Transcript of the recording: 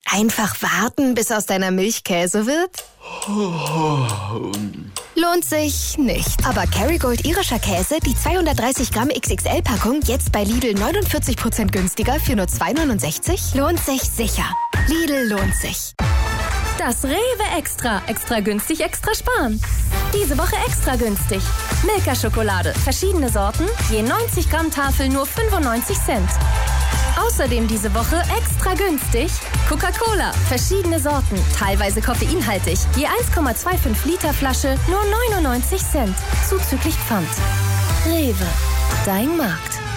Einfach warten, bis aus deiner Milch Käse wird? Lohnt sich nicht. Aber Kerrygold irischer Käse, die 230 Gramm XXL-Packung, jetzt bei Lidl 49% günstiger für nur 2,69? Lohnt sich sicher. Lidl lohnt sich. Das Rewe Extra. Extra günstig, extra sparen. Diese Woche extra günstig. Milka-Schokolade. Verschiedene Sorten. Je 90 Gramm Tafel nur 95 Cent. Außerdem diese Woche extra günstig Coca-Cola. Verschiedene Sorten. Teilweise koffeinhaltig. Je 1,25 Liter Flasche nur 99 Cent. Zuzüglich Pfand. Rewe. Dein Markt.